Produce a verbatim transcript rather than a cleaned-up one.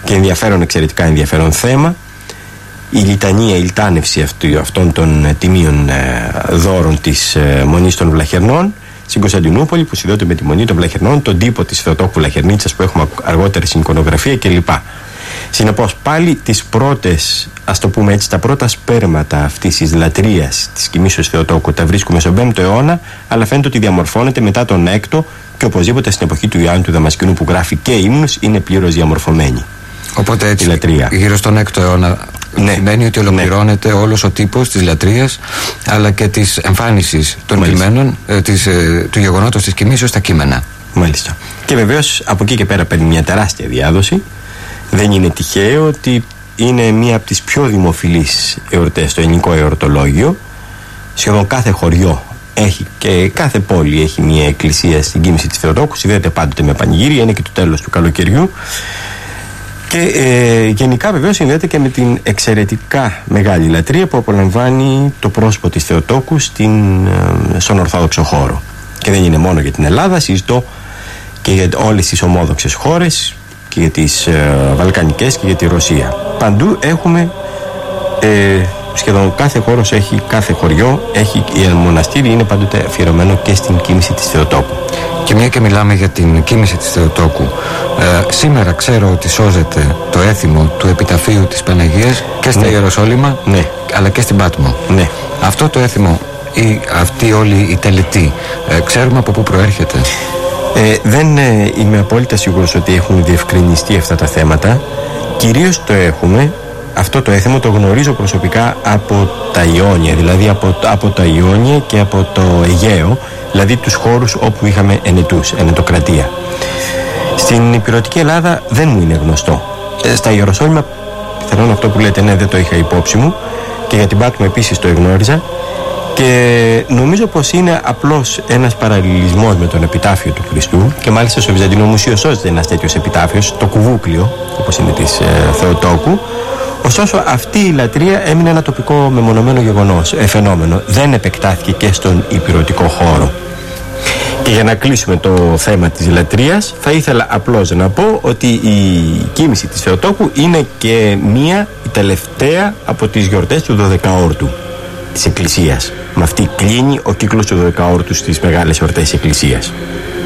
και ενδιαφέρον, εξαιρετικά ενδιαφέρον θέμα. Η λιτανία, η λιτάνευση αυτών των τιμίων δώρων της Μονής των Βλαχερνών στην Κωνσταντινούπολη, που συνδέονται με τη Μονή των Βλαχερνών, τον τύπο της Θεοτόκου Βλαχερνίτσας που έχουμε αργότερα στην εικονογραφία κλπ. Συνεπώς, πάλι τις πρώτες, ας το πούμε έτσι, τα πρώτα σπέρματα αυτής της λατρείας της κοιμήσεως Θεοτόκου τα βρίσκουμε στον πέμπτο αιώνα, αλλά φαίνεται ότι διαμορφώνεται μετά τον έκτο και οπωσδήποτε στην εποχή του Ιωάννου του Δαμασκηνού, που γράφει και ύμνους, είναι πλήρως διαμορφωμένη. Οπότε έτσι, γύρω στον έκτο αιώνα, ναι, σημαίνει ότι ολοκληρώνεται, ναι, όλος ο τύπος της λατρείας αλλά και της εμφάνισης των κειμένων, ε, της, ε, του γεγονότος της κοιμήσεως στα κείμενα. Μάλιστα. Και βεβαίως από εκεί και πέρα παίρνει μια τεράστια διάδοση. Δεν είναι τυχαίο ότι είναι μία από τις πιο δημοφιλείς εορτές στο ελληνικό εορτολόγιο. Σχεδόν κάθε χωριό έχει και κάθε πόλη έχει μια εκκλησία στην κοίμηση της Θεοτόκου. Συνδέεται πάντοτε με πανηγύρια, είναι και το τέλος του καλοκαιριού. Και ε, γενικά βεβαίως συνδέεται και με την εξαιρετικά μεγάλη λατρεία που απολαμβάνει το πρόσωπο της Θεοτόκου στην, ε, στον Ορθόδοξο χώρο. Και δεν είναι μόνο για την Ελλάδα, συζητώ και για όλες τις ομόδοξες χώρες και για τις ε, Βαλκανικές και για τη Ρωσία. Παντού έχουμε, ε, σχεδόν κάθε χώρος έχει, κάθε χωριό έχει, η μοναστήρι είναι πάντοτε αφιερωμένο και στην κοίμηση της Θεοτόκου. Και μια και μιλάμε για την κοίμηση της Θεοτόκου, ε, σήμερα ξέρω ότι σώζεται το έθιμο του επιταφείου της Παναγίας και στα, ναι, Ιεροσόλυμα, ναι, αλλά και στην Πάτμο. Ναι. Αυτό το έθιμο ή αυτή όλη η τελετή, ε, ξέρουμε από πού προέρχεται? Ε, δεν ε, είμαι απόλυτα σίγουρος ότι έχουν διευκρινιστεί αυτά τα θέματα. Κυρίως το έχουμε, αυτό το έθιμο το γνωρίζω προσωπικά από τα Ιόνια, δηλαδή από, από τα Ιόνια και από το Αιγαίο, δηλαδή τους χώρους όπου είχαμε ενετούς, ενετοκρατία. Στην Ηπειρωτική Ελλάδα δεν μου είναι γνωστό. Ε, στα Ιεροσόλυμα, πιθανόν αυτό που λέτε, ναι, δεν το είχα υπόψη μου, και για την Πάτμο επίσης το εγνώριζα. Και νομίζω πως είναι απλώς ένας παραλληλισμός με τον επιτάφιο του Χριστού, και μάλιστα στο Βυζαντινό Μουσείο σώζεται ένας τέτοιος επιτάφιος, το κουβούκλιο, όπως είναι της ε, Θεοτόκου. Ωστόσο, αυτή η λατρεία έμεινε ένα τοπικό μεμονωμένο γεγονός, ε, φαινόμενο. Δεν επεκτάθηκε και στον ηπειρωτικό χώρο. Και για να κλείσουμε το θέμα της λατρείας, θα ήθελα απλώς να πω ότι η κοίμηση της Θεοτόκου είναι και μία, η τελευταία από τις γιορτές του δωδεκαόρτου της Εκκλησίας. Με αυτή κλείνει ο κύκλος του δωδεκαόρτου στις μεγάλες εορτές της Εκκλησίας.